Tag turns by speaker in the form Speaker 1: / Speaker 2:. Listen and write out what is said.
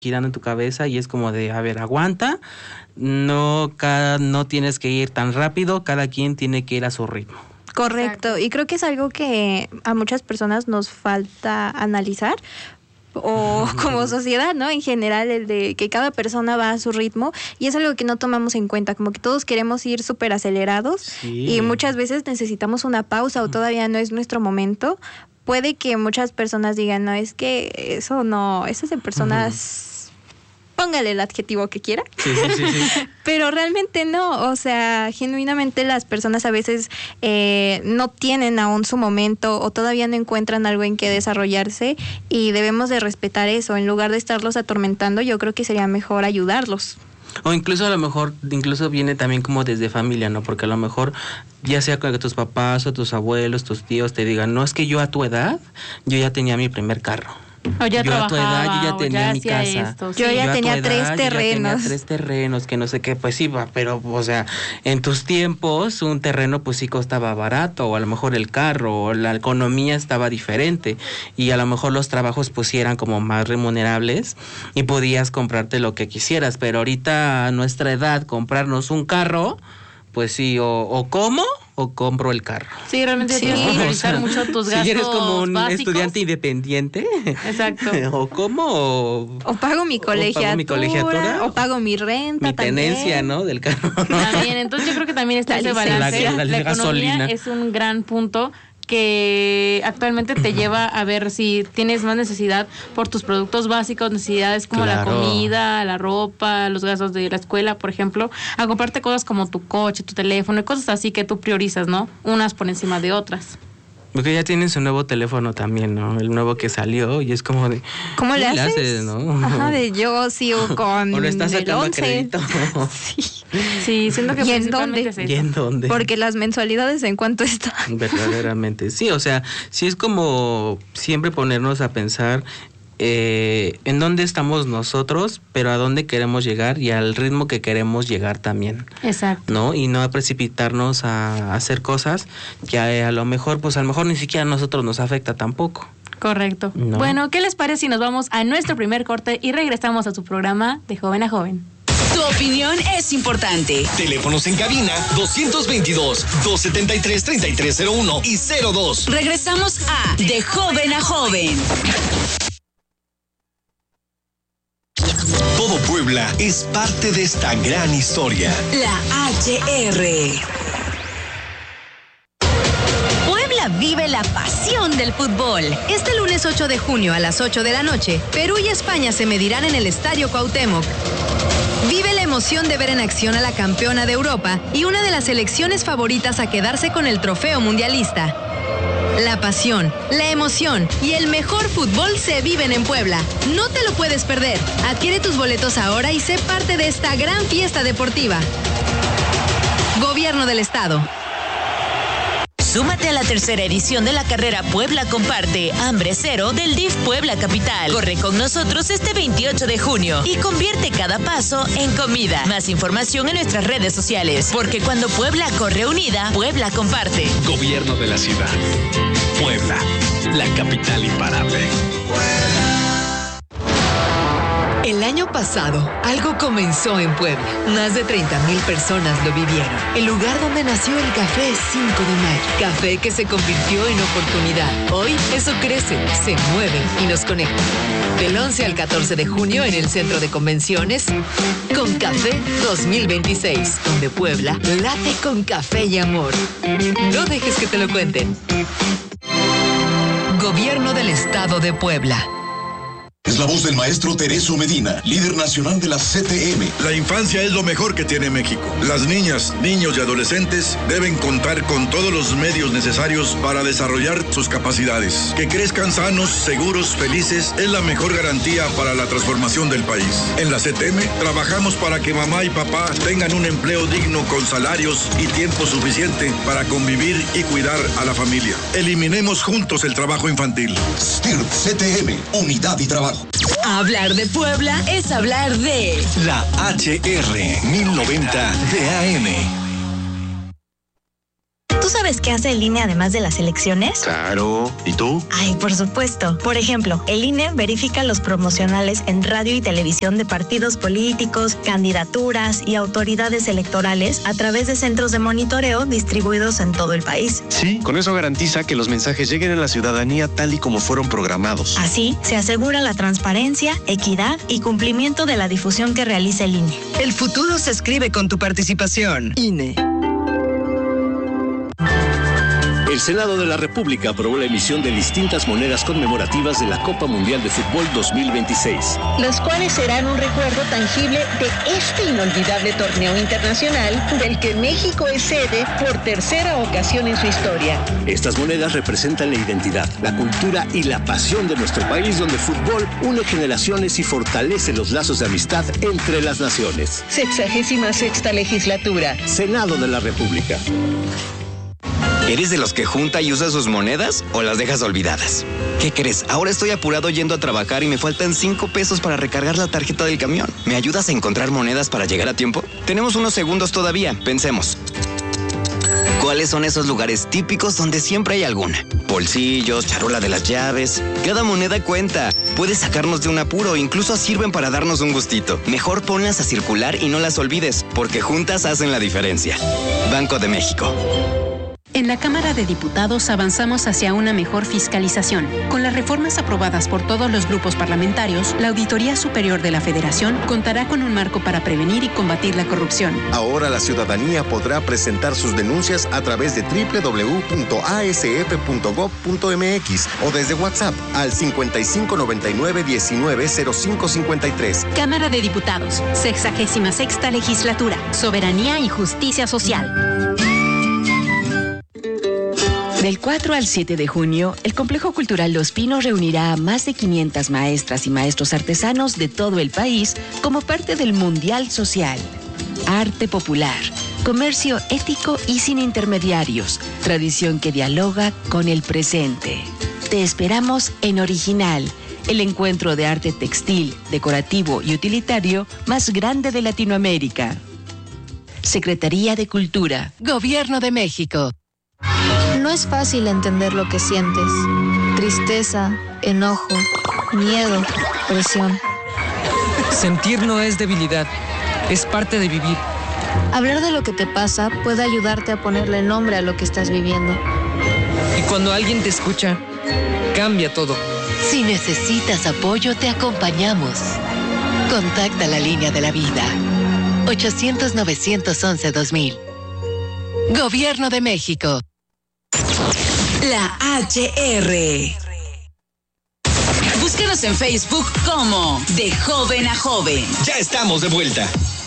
Speaker 1: girando en tu cabeza y es como de, a ver, aguanta, no tienes que ir tan rápido, cada quien tiene que ir a su ritmo.
Speaker 2: Correcto, exacto. Y creo que es algo que a muchas personas nos falta analizar, o como sociedad, ¿no? En general, el de que cada persona va a su ritmo, y es algo que no tomamos en cuenta, como que todos queremos ir súper acelerados, sí. Y muchas veces necesitamos una pausa o todavía no es nuestro momento. Puede que muchas personas digan, no, es que eso es de personas... Póngale el adjetivo que quiera, sí. Pero realmente no, o sea, genuinamente las personas a veces no tienen aún su momento o todavía no encuentran algo en que desarrollarse, y debemos de respetar eso. En lugar de estarlos atormentando, yo creo que sería mejor ayudarlos.
Speaker 1: O incluso a lo mejor, viene también como desde familia, ¿no? Porque a lo mejor, ya sea que tus papás o tus abuelos, tus tíos te digan, no, es que yo a tu edad, yo ya tenía mi primer carro.
Speaker 3: O ya
Speaker 1: yo
Speaker 3: trabajaba,
Speaker 1: a tu edad yo ya tenía mi casa.
Speaker 3: Esto, sí.
Speaker 2: Yo ya tenía 3 terrenos.
Speaker 1: Tenía 3 terrenos, que no sé qué, pues sí, pero, o sea, en tus tiempos un terreno pues sí costaba barato, o a lo mejor el carro, o la economía estaba diferente, y a lo mejor los trabajos pues sí eran como más remunerables, y podías comprarte lo que quisieras, pero ahorita a nuestra edad comprarnos un carro, pues sí, o ¿cómo? O compro el carro.
Speaker 3: Sí, realmente tienes que priorizar mucho tus gastos.
Speaker 1: Si eres como un
Speaker 3: básicos.
Speaker 1: Estudiante independiente.
Speaker 3: Exacto.
Speaker 1: O ¿cómo?
Speaker 2: O pago mi colegiatura. O pago mi renta.
Speaker 1: Mi tenencia,
Speaker 2: también.
Speaker 1: ¿no? Del carro.
Speaker 3: También, entonces yo creo que también está ese balance. La economía es un gran punto que actualmente te lleva a ver si tienes más necesidad por tus productos básicos, necesidades como la comida, la ropa, los gastos de la escuela, por ejemplo, a comprarte cosas como tu coche, tu teléfono y cosas así que tú priorizas, ¿no? Unas por encima de otras.
Speaker 1: Porque ya tienes un nuevo teléfono también, ¿no? El nuevo que salió, y es como de...
Speaker 2: ¿Cómo le haces?
Speaker 1: ¿No?
Speaker 2: Ajá, de yo sigo con
Speaker 1: o lo estás sacando
Speaker 2: el 11.
Speaker 1: A crédito.
Speaker 3: Sí, siento que
Speaker 2: ¿Y en
Speaker 3: dónde?
Speaker 2: Es
Speaker 1: ¿Y en dónde?
Speaker 2: Porque las mensualidades, ¿en cuánto están?
Speaker 1: Verdaderamente, sí, o sea, sí es como siempre ponernos a pensar en dónde estamos nosotros, pero a dónde queremos llegar y al ritmo que queremos llegar también.
Speaker 3: Exacto.
Speaker 1: ¿No? Y no a precipitarnos a hacer cosas que a lo mejor ni siquiera a nosotros nos afecta tampoco.
Speaker 3: Correcto.
Speaker 1: ¿No?
Speaker 3: Bueno, ¿qué les parece si nos vamos a nuestro primer corte y regresamos a su programa de Joven a Joven?
Speaker 4: Tu opinión es importante.
Speaker 5: Teléfonos en cabina 222-273-3301 y 02.
Speaker 4: Regresamos a De Joven a Joven.
Speaker 5: Todo Puebla es parte de esta gran historia.
Speaker 4: La HR. Puebla vive la pasión del fútbol. Este lunes 8 de junio a las 8 de la noche, Perú y España se medirán en el Estadio Cuauhtémoc. Vive la emoción de ver en acción a la campeona de Europa y una de las selecciones favoritas a quedarse con el trofeo mundialista. La pasión, la emoción y el mejor fútbol se viven en Puebla. No te lo puedes perder. Adquiere tus boletos ahora y sé parte de esta gran fiesta deportiva. Gobierno del Estado.
Speaker 6: Súmate a la tercera edición de la carrera Puebla Comparte, Hambre Cero del DIF Puebla Capital. Corre con nosotros este 28 de junio y convierte cada paso en comida. Más información en nuestras redes sociales, porque cuando Puebla corre unida, Puebla comparte.
Speaker 5: Gobierno de la ciudad. Puebla, la capital imparable.
Speaker 4: El año pasado, algo comenzó en Puebla. Más de 30,000 personas lo vivieron. El lugar donde nació el Café 5 de Mayo. Café que se convirtió en oportunidad. Hoy, eso crece, se mueve y nos conecta. Del 11 al 14 de junio en el Centro de Convenciones, Con Café 2026, donde Puebla late con café y amor. No dejes que te lo cuenten. Gobierno del Estado de Puebla.
Speaker 7: Es la voz del maestro Tereso Medina, líder nacional de la CTM.
Speaker 8: La infancia es lo mejor que tiene México. Las niñas, niños y adolescentes deben contar con todos los medios necesarios para desarrollar sus capacidades. Que crezcan sanos, seguros, felices es la mejor garantía para la transformación del país. En la CTM trabajamos para que mamá y papá tengan un empleo digno con salarios y tiempo suficiente para convivir y cuidar a la familia. Eliminemos juntos el trabajo infantil.
Speaker 7: STIRP CTM, unidad y trabajo.
Speaker 4: Hablar de Puebla es hablar de
Speaker 5: La HR 1090 de AM.
Speaker 9: ¿Tú sabes qué hace el INE además de las elecciones?
Speaker 10: Claro. ¿Y tú?
Speaker 9: Ay, por supuesto. Por ejemplo, el INE verifica los promocionales en radio y televisión de partidos políticos, candidaturas y autoridades electorales a través de centros de monitoreo distribuidos en todo el país.
Speaker 10: Sí, con eso garantiza que los mensajes lleguen a la ciudadanía tal y como fueron programados.
Speaker 9: Así, se asegura la transparencia, equidad y cumplimiento de la difusión que realiza el INE.
Speaker 11: El futuro se escribe con tu participación. INE.
Speaker 12: El Senado de la República aprobó la emisión de distintas monedas conmemorativas de la Copa Mundial de Fútbol 2026.
Speaker 13: Las cuales serán un recuerdo tangible de este inolvidable torneo internacional del que México es sede por tercera ocasión en su historia.
Speaker 12: Estas monedas representan la identidad, la cultura y la pasión de nuestro país, donde el fútbol une generaciones y fortalece los lazos de amistad entre las naciones.
Speaker 13: 66ª legislatura.
Speaker 12: Senado de la República.
Speaker 14: ¿Eres de los que junta y usa sus monedas o las dejas olvidadas? ¿Qué crees? Ahora estoy apurado yendo a trabajar y me faltan 5 pesos para recargar la tarjeta del camión. ¿Me ayudas a encontrar monedas para llegar a tiempo? Tenemos unos segundos todavía. Pensemos. ¿Cuáles son esos lugares típicos donde siempre hay alguna? Bolsillos, charola de las llaves. Cada moneda cuenta. Puede sacarnos de un apuro, incluso sirven para darnos un gustito. Mejor ponlas a circular y no las olvides, porque juntas hacen la diferencia. Banco de México.
Speaker 15: En la Cámara de Diputados avanzamos hacia una mejor fiscalización. Con las reformas aprobadas por todos los grupos parlamentarios, la Auditoría Superior de la Federación contará con un marco para prevenir y combatir la corrupción.
Speaker 16: Ahora la ciudadanía podrá presentar sus denuncias a través de www.asf.gov.mx o desde WhatsApp al 5599-190553.
Speaker 15: Cámara de Diputados, 66ª Legislatura, Soberanía y Justicia Social.
Speaker 17: Del 4 al 7 de junio, el Complejo Cultural Los Pinos reunirá a más de 500 maestras y maestros artesanos de todo el país como parte del Mundial Social. Arte popular, comercio ético y sin intermediarios, tradición que dialoga con el presente. Te esperamos en Original, el encuentro de arte textil, decorativo y utilitario más grande de Latinoamérica. Secretaría de Cultura, Gobierno de México.
Speaker 18: No es fácil entender lo que sientes. Tristeza, enojo, miedo, presión.
Speaker 19: Sentir no es debilidad, es parte de vivir.
Speaker 18: Hablar de lo que te pasa puede ayudarte a ponerle nombre a lo que estás viviendo.
Speaker 19: Y cuando alguien te escucha, cambia todo.
Speaker 17: Si necesitas apoyo, te acompañamos. Contacta la Línea de la Vida. 800-911-2000. Gobierno de México.
Speaker 6: La HR. Búscanos en Facebook como De Joven a Joven.
Speaker 5: Ya estamos de vuelta.